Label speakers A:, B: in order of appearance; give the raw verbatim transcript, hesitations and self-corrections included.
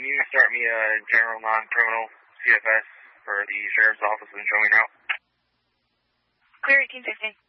A: can you start me a general non-criminal C F S for the sheriff's office and show me now?
B: Clear eighteen sixteen.